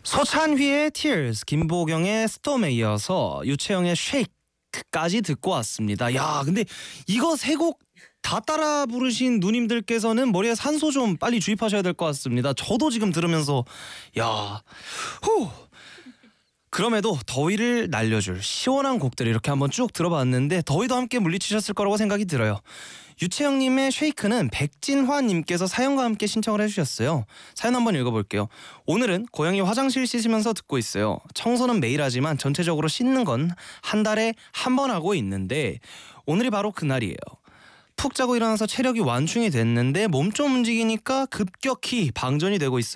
소찬휘의 Tears, 김보경의 Storm에 이어서 유채영의 Shake까지 듣고 왔습니다. 야, 근데 이거 세 곡 다 따라 부르신 누님들께서는 머리에 산소 좀 빨리 주입하셔야 될 것 같습니다. 저도 지금 들으면서 야, 후. 그럼에도 더위를 날려줄 시원한 곡들 이렇게 한번 쭉 들어봤는데 더위도 함께 물리치셨을 거라고 생각이 들어요. 유채영님의 쉐이크는 백진화님께서 사연과 함께 신청을 해주셨어요. 사연 한번 읽어볼게요. 오늘은 고양이 화장실 씻으면서 듣고 있어요. 청소는 매일 하지만 전체적으로 씻는 건 한 달에 한 번 하고 있는데 오늘이 바로 그날이에요. 푹 자고 일어나서 체력이 완충이 됐는데 몸 좀 움직이니까 급격히 방전이 되고 있어요.